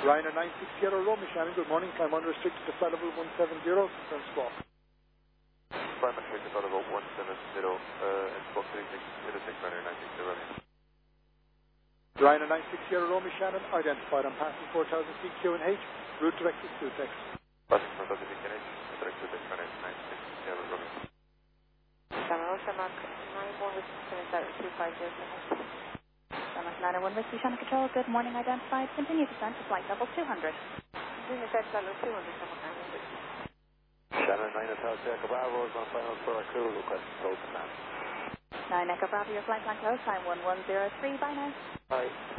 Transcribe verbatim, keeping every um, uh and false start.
Ryanair nine six Sierra Romeo, Shannon, good morning. Climb unrestricted to flight level one seven zero, confirm squawk. Climb unrestricted to flight level one seven zero, uh, and squawk three six zero six, Ryanair nine six Sierra Romeo. Ryanair nine six Sierra Romeo, Shannon, identified on passing four thousand feet Q and H, route directed to Tex. Passing four thousand feet Q and H, route directed to Tex, Ryanair nine six Sierra Romeo. Shamrock, Shamrock, nine one Whiskey, seven two five zero seven. Shamrock nine one Whiskey, Shannon Control, good morning, identified. Continue descent to flight level two hundred. Continue descent to flight level two hundred, Shamrock nine one Whiskey. Shannon nine Hotel Echo Bravo is on final for our crew, request close command. nine Echo Bravo, your flight plan close, time one one zero three, bye now. Bye.